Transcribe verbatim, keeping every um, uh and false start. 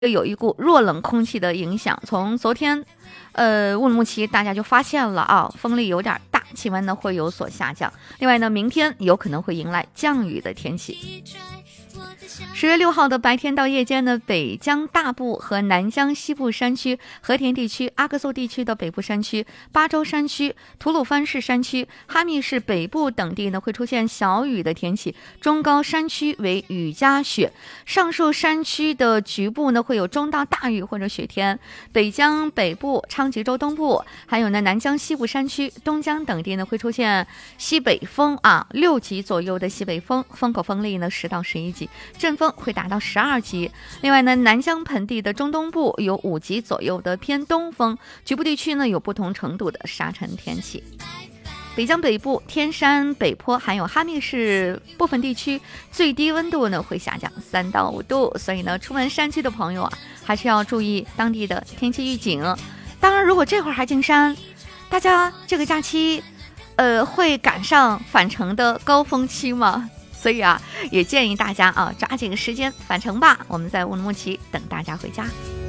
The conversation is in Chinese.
有一股弱冷空气的影响，从昨天，呃，乌鲁木齐大家就发现了啊，风力有点大，气温呢会有所下降。另外呢，明天有可能会迎来降雨的天气。十月六号的白天到夜间呢，北疆大部和南疆西部山区、和田地区、阿克苏地区的北部山区、巴州山区、吐鲁番市山区、哈密市北部等地呢会出现小雨的天气，中高山区为雨夹雪，上述山区的局部呢会有中到大雨或者雪天。北疆北部、昌吉州东部，还有呢南疆西部山区、东疆等地呢会出现西北风啊六级左右的西北风，风口风力呢十到十一级，阵风会达到十二级。另外呢，南疆盆地的中东部有五级左右的偏东风，局部地区呢有不同程度的沙尘天气。北疆北部、天山、北坡还有哈密市部分地区最低温度呢会下降三到五度，所以呢，出门山区的朋友啊，还是要注意当地的天气预警。当然，如果这会儿还进山，大家这个假期，呃，会赶上返程的高峰期吗？所以啊，也建议大家啊，抓紧时间返程吧。我们在乌鲁木齐等大家回家。